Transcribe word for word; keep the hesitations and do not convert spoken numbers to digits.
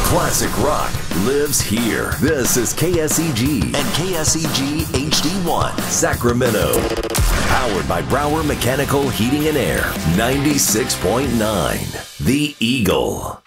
Classic rock lives here. This is K S E G and K S E G H D one, Sacramento. Powered by Brower Mechanical Heating and Air, ninety-six point nine, The Eagle.